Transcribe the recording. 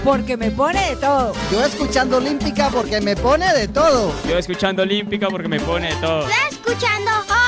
porque me pone de todo. Yo escuchando Olímpica porque me pone de todo. Yo escuchando Olímpica porque me pone de todo. Yo escuchando